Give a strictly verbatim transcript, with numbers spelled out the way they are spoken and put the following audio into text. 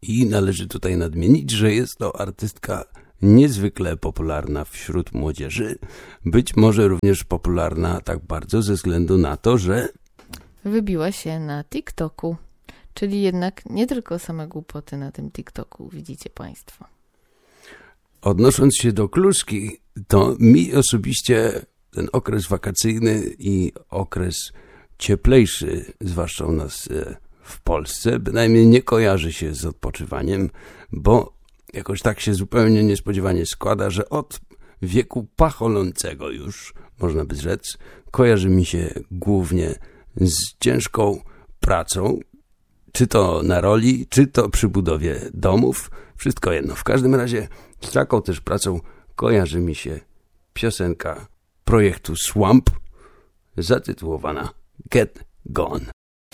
I należy tutaj nadmienić, że jest to artystka niezwykle popularna wśród młodzieży. Być może również popularna tak bardzo ze względu na to, że wybiła się na TikToku. Czyli jednak nie tylko same głupoty na tym TikToku, widzicie państwo. Odnosząc się do Kluski, to mi osobiście ten okres wakacyjny i okres cieplejszy, zwłaszcza u nas w Polsce, bynajmniej nie kojarzy się z odpoczywaniem, bo jakoś tak się zupełnie niespodziewanie składa, że od wieku pacholącego już, można by rzec, kojarzy mi się głównie z ciężką pracą, czy to na roli, czy to przy budowie domów, wszystko jedno. W każdym razie z taką też pracą kojarzy mi się piosenka projektu Swamp zatytułowana Get Gone.